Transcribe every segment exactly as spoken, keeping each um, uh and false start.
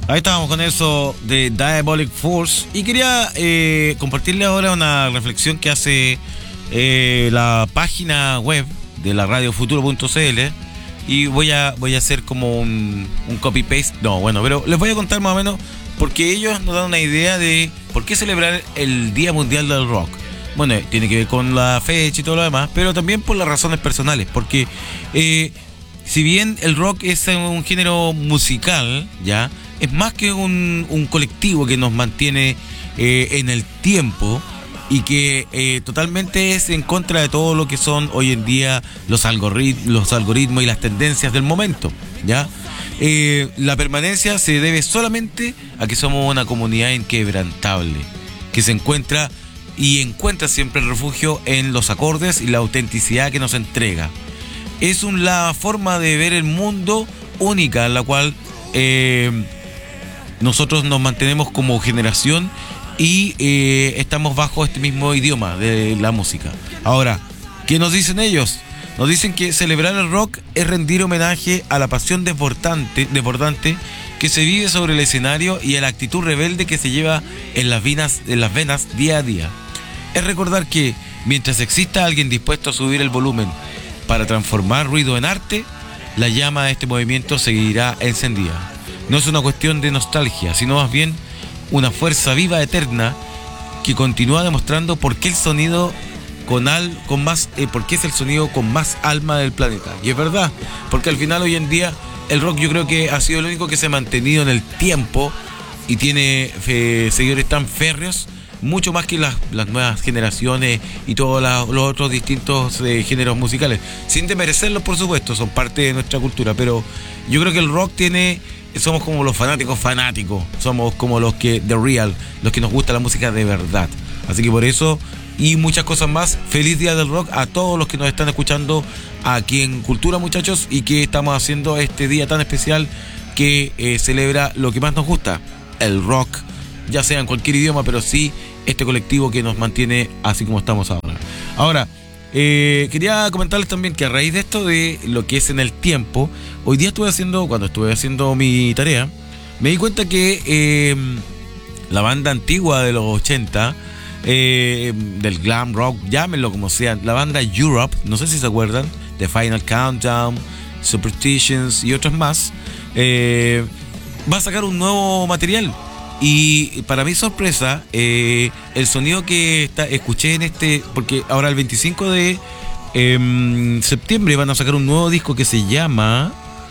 Ahí estábamos con eso de Diabolic Force. Y quería eh, compartirle ahora una reflexión que hace eh, la página web de la radio futuro punto c l. Y voy a, voy a hacer como un, un copy-paste. No, bueno, pero les voy a contar más o menos porque ellos nos dan una idea de por qué celebrar el Día Mundial del Rock. Bueno, tiene que ver con la fecha y todo lo demás, pero también por las razones personales. Porque eh, si bien el rock es un género musical, ya es más que un, un colectivo que nos mantiene eh, en el tiempo y que eh, totalmente es en contra de todo lo que son hoy en día los algoritmos, los algoritmos y las tendencias del momento, ¿ya? Eh, la permanencia se debe solamente a que somos una comunidad inquebrantable, que se encuentra y encuentra siempre el refugio en los acordes y la autenticidad que nos entrega. Es una forma de ver el mundo única, en la cual eh, nosotros nos mantenemos como generación y eh, estamos bajo este mismo idioma de la música. Ahora, ¿qué nos dicen ellos? Nos dicen que celebrar el rock es rendir homenaje a la pasión desbordante, desbordante que se vive sobre el escenario y a la actitud rebelde que se lleva en las venas, en las venas día a día. Es recordar que mientras exista alguien dispuesto a subir el volumen para transformar ruido en arte, la llama de este movimiento seguirá encendida. No es una cuestión de nostalgia, sino más bien una fuerza viva eterna que continúa demostrando por qué el sonido con al, con más, eh, por qué es el sonido con más alma del planeta. Y es verdad, porque al final hoy en día el rock yo creo que ha sido el único que se ha mantenido en el tiempo y tiene eh, seguidores tan férreos, mucho más que las, las nuevas generaciones y todos la, los otros distintos eh, géneros musicales, sin desmerecerlos, por supuesto, son parte de nuestra cultura, pero yo creo que el rock tiene, somos como los fanáticos fanáticos, somos como los que, the real, los que nos gusta la música de verdad. Así que por eso y muchas cosas más, feliz Día del Rock a todos los que nos están escuchando aquí en Cultura, muchachos, y que estamos haciendo este día tan especial que eh, celebra lo que más nos gusta, el rock, ya sea en cualquier idioma, pero sí este colectivo que nos mantiene así como estamos ahora. Ahora, eh, quería comentarles también que a raíz de esto de lo que es en el tiempo, hoy día estuve haciendo, cuando estuve haciendo mi tarea, me di cuenta que eh, la banda antigua de los ochenta, eh, del glam rock, llámenlo como sea, la banda Europe, no sé si se acuerdan, The Final Countdown, Superstitions y otras más, eh, va a sacar un nuevo material. Y para mi sorpresa, eh, el sonido que está, escuché en este, porque ahora el veinticinco de eh, septiembre van a sacar un nuevo disco que se llama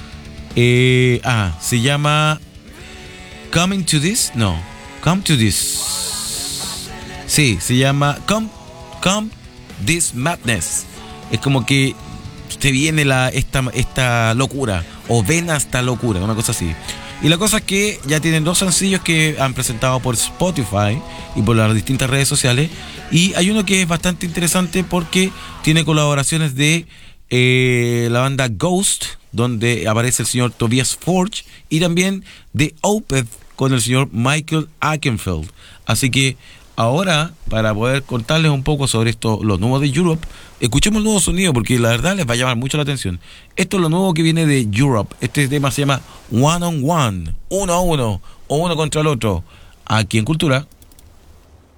eh, ah, se llama Coming to This, no, Come to This, sí, se llama Come, Come This Madness. Es como que te viene la esta, esta locura, o ven hasta locura, una cosa así. Y la cosa es que ya tienen dos sencillos que han presentado por Spotify y por las distintas redes sociales. Y hay uno que es bastante interesante porque tiene colaboraciones de eh, la banda Ghost, donde aparece el señor Tobias Forge, y también de Opeth con el señor Michael Oakenfold. Así que ahora, para poder contarles un poco sobre esto, lo nuevo de Europe, escuchemos el nuevo sonido porque la verdad les va a llamar mucho la atención. Esto es lo nuevo que viene de Europe. Este tema se llama One on One, uno a uno, o uno contra el otro, aquí en Cultura.